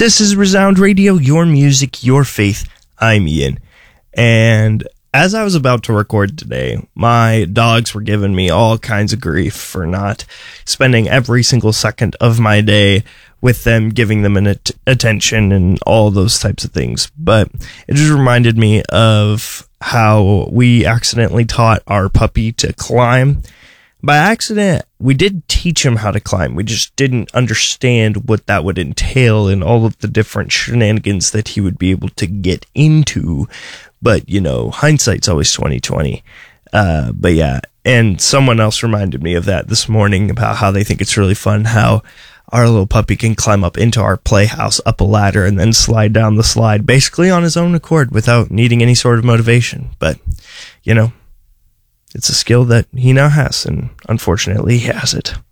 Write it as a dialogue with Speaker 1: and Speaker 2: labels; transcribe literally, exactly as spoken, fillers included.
Speaker 1: This is Resound Radio, your music, your faith. I'm Ian. And as I was about to record today, my dogs were giving me all kinds of grief for not spending every single second of my day with them, giving them an at- attention and all those types of things. But it just reminded me of how we accidentally taught our puppy to climb. By accident, we did teach him how to climb. We just didn't understand what that would entail and all of the different shenanigans that he would be able to get into. But, you know, hindsight's always twenty twenty. Uh, but yeah, and someone else reminded me of that this morning about how they think it's really fun how our little puppy can climb up into our playhouse, up a ladder, and then slide down the slide, basically on his own accord without needing any sort of motivation. But, you know, it's a skill that he now has, and unfortunately he has it.